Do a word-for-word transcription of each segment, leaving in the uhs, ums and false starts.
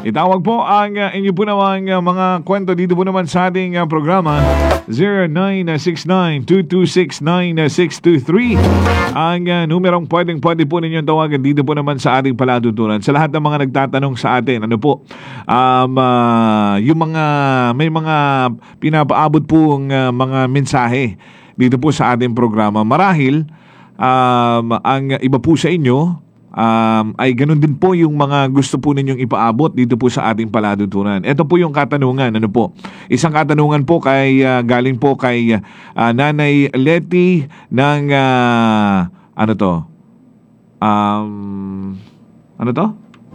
Itawag po ang uh, inyo po namang uh, mga kwento dito po naman sa ating uh, programa zero nine six nine two two six nine six two three. Ang uh, numerong pwedeng pwede po ninyong tawagan dito po naman sa ating palatuntunan. Sa lahat ng mga nagtatanong sa atin, ano po, um, uh, yung mga, may mga pinapaabot po ang uh, mga mensahe dito po sa ating programa. Marahil, um, ang iba po sa inyo, Um, ay ganun din po yung mga gusto po ninyong ipaabot dito po sa ating palatuntunan. Ito po yung katanungan, ano po? Isang katanungan po kay uh, galing po kay uh, Nanay Letty ng uh, ano to? Um, ano to?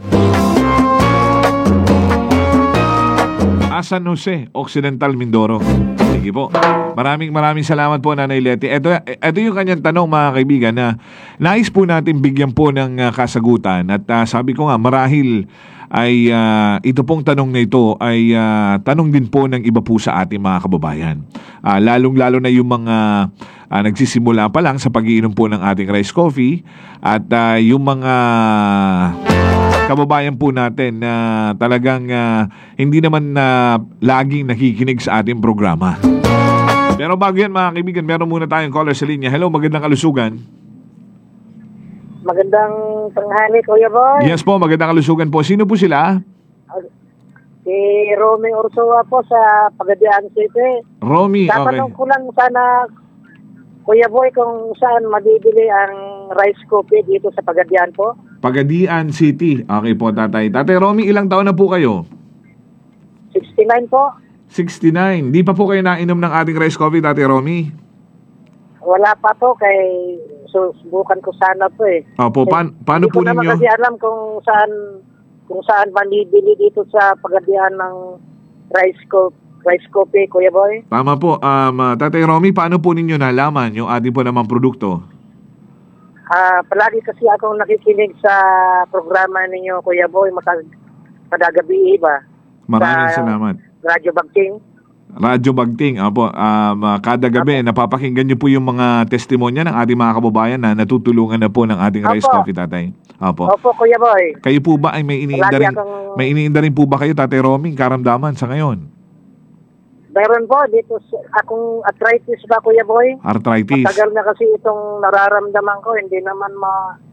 San Jose, Occidental Mindoro. Sige po. Maraming maraming salamat po, Nanay Letty. Ito, ito yung kanyang tanong, mga kaibigan, na nais po natin bigyan po ng uh, kasagutan. At uh, sabi ko nga, marahil ay uh, ito pong tanong na ito ay uh, tanong din po ng iba po sa ating mga kababayan. Uh, lalong-lalo na yung mga uh, nagsisimula pa lang sa pag-iinom po ng ating rice coffee at uh, yung mga kababayan po natin na talagang uh, hindi naman na uh, laging nakikinig sa ating programa. Pero bago yan, mga kaibigan, meron muna tayong caller sa linya. Hello, magandang kalusugan. Magandang tanghali, Kuya Boy. Yes po, magandang kalusugan po. Sino po sila? Si Romy Ursoa po sa Pagadian City. Romy, okay. Tatanong ko lang sana, Kuya Boy, kung saan mabibili ang rice coffee dito sa Pagadian po. Pagadian City. Okay po, tatay. Tatay Romy, ilang taon na po kayo? sixty-nine po. sixty-nine. Di pa po kayo nainom ng ating rice coffee, tatay Romy? Wala pa po, kay susubukan ko sana po eh. Opo, pa- paano Hindi po ko naman ninyo? kasi alam kung saan kung saan mabibili dito sa Pagadian ng rice coffee. Rice coffee, Kuya Boy. Tama po. Um, uh, tatay Romy, paano po ninyo nalaman yung ating po namang produkto? Ah, palagi kasi akong nakikinig sa programa ninyo, Kuya Boy, matag kadagabi ba? Maraming Sa salamat. Radyo Bagting. Radyo Bagting, apo, um, uh, kada gabi napapakinggan niyo po yung mga testimonya ng ating mga kababayan na natutulungan na po ng ating rice Opo. coffee, tatay. Opo. Opo, Kuya Boy. Kayo po ba ay may iniinda Palagi rin, akong- may iniinda rin po ba kayo, tatay Romy, karamdaman sa ngayon? Meron po dito sa- akong arthritis ba, Kuya Boy? Arthritis. Matagal na kasi itong nararamdaman ko, hindi naman ma